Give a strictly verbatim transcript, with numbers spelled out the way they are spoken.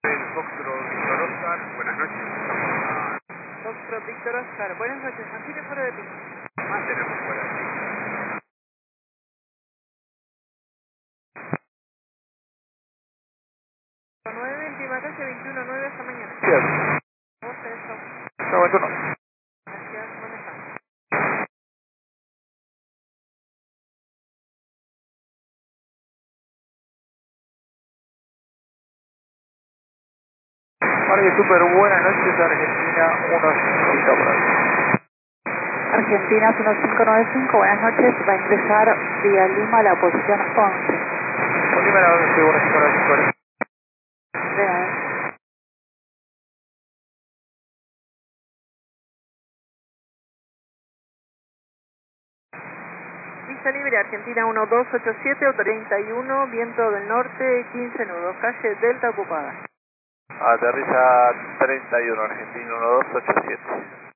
Foxtrot Víctor Oscar, buenas noches. Estamos Foxtrot Víctor Oscar, buenas noches. Mantiene fuera de pista. a mantenemos fuera de pista. nueve, última calle veintiuno nueve, hasta mañana. Gracias. Vos tenés todo. Chao, Antonio. Gracias, maneja. Marque Super, buenas noches, Argentina uno cinco por ahí. Argentina uno cinco nueve cinco, buenas noches, va a ingresar vía Lima a la posición once. Lima la once, uno cinco nueve cinco. De nada. Pista libre, Argentina uno dos ocho siete, treinta y uno, viento del norte, quince nudos, calle Delta ocupada. Aterriza treinta y uno, Argentina uno dos ocho siete.